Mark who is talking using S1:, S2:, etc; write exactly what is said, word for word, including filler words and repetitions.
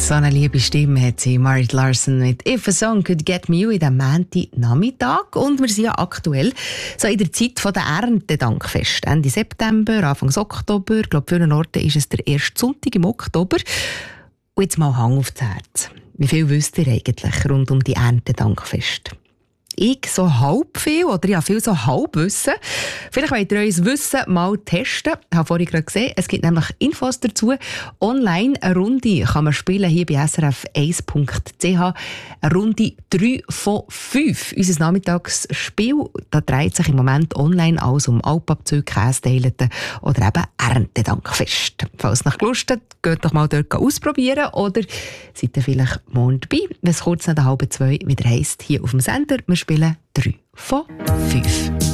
S1: So eine liebe Stimme hat sie, Marit Larson mit «If a Song Could Get Me You» in diesem Montagnachmittag. Und wir sind ja aktuell so in der Zeit der Erntedankfest. Ende September, Anfang Oktober. Ich glaube, für einen Orten ist es der erste Sonntag im Oktober. Und jetzt mal Hang aufs Herz. Wie viel wisst ihr eigentlich rund um die Erntedankfest? Ich so halb viel, oder ja, viel so halb Wissen. Vielleicht wollt ihr euer Wissen mal testen. Ich habe vorhin gerade gesehen, es gibt nämlich Infos dazu. Online eine Runde kann man spielen, hier bei s r f eins punkt c h. Eine Runde drei von fünf. Unser Nachmittagsspiel, da dreht sich im Moment online alles um Alpabzüge, Käseteileten oder eben Erntedankfest. Falls es euch Lust hat, geht doch mal dort ausprobieren oder seid ihr vielleicht morgen dabei, wenn es kurz nach der halben zwei wieder heisst, hier auf dem Sender. Wir spielen drei von fünf.